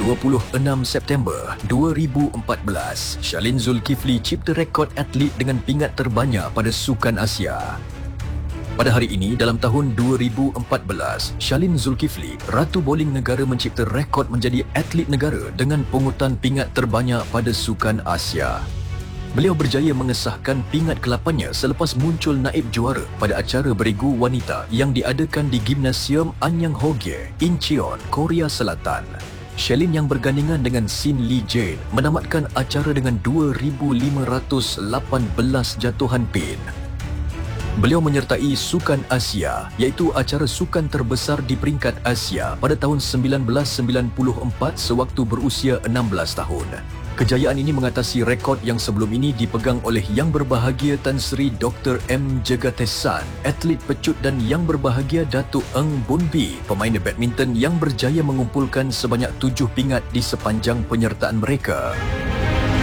26 September 2014, Shalin Zulkifli cipta rekod atlet dengan pingat terbanyak pada Sukan Asia. Pada hari ini, dalam tahun 2014, Shalin Zulkifli, Ratu Bowling Negara, mencipta rekod menjadi atlet negara dengan pungutan pingat terbanyak pada Sukan Asia. Beliau berjaya mengesahkan pingat ke-8-nya selepas muncul naib juara pada acara beregu wanita yang diadakan di Gimnasium Anyang Hoge, Incheon, Korea Selatan. Shalin yang bergandingan dengan Sin Lee Jane menamatkan acara dengan 2,518 jatuhan pin. Beliau menyertai Sukan Asia, iaitu acara sukan terbesar di peringkat Asia pada tahun 1994 sewaktu berusia 16 tahun. Kejayaan ini mengatasi rekod yang sebelum ini dipegang oleh Yang Berbahagia Tan Sri Dr. M. Jagatesan, atlet pecut, dan Yang Berbahagia Datuk Eng Boon Bee, pemain badminton yang berjaya mengumpulkan sebanyak 7 pingat di sepanjang penyertaan mereka.